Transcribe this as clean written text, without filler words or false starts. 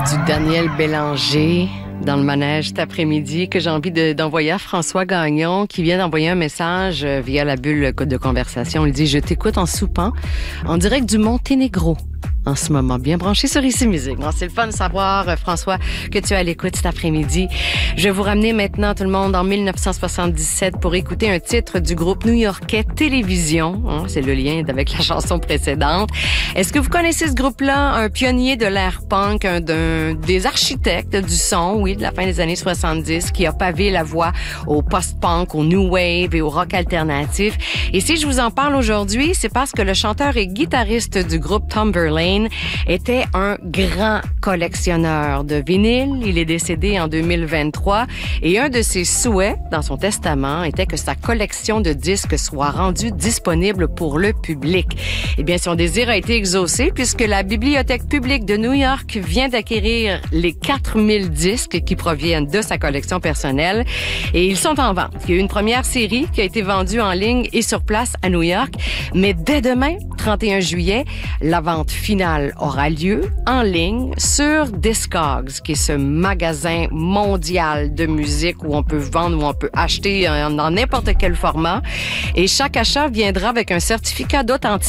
Du Daniel Bélanger dans le manège cet après-midi que j'ai envie d'envoyer à François Gagnon qui vient d'envoyer un message via la bulle de conversation. Il dit « Je t'écoute en soupant en direct du Monténégro. » En ce moment, bien branché sur Ici Musique. Bon, c'est le fun de savoir, François, que tu es à l'écoute cet après-midi. Je vais vous ramener maintenant, tout le monde, en 1977 pour écouter un titre du groupe new-yorkais Télévision. C'est le lien avec la chanson précédente. Est-ce que vous connaissez ce groupe-là? Un pionnier de l'ère punk, des architectes du son, oui, de la fin des années 70, qui a pavé la voie au post-punk, au new wave et au rock alternatif. Et si je vous en parle aujourd'hui, c'est parce que le chanteur et guitariste du groupe Tomberlane était un grand collectionneur de vinyles. Il est décédé en 2023 et un de ses souhaits dans son testament était que sa collection de disques soit rendue disponible pour le public. Eh bien, son désir a été exaucé puisque la Bibliothèque publique de New York vient d'acquérir les 4000 disques qui proviennent de sa collection personnelle et ils sont en vente. Il y a eu une première série qui a été vendue en ligne et sur place à New York, mais dès demain, 31 juillet, la vente finale aura lieu en ligne sur Discogs, qui est ce magasin mondial de musique où on peut vendre, où on peut acheter dans n'importe quel format. Et chaque achat viendra avec un certificat d'authenticité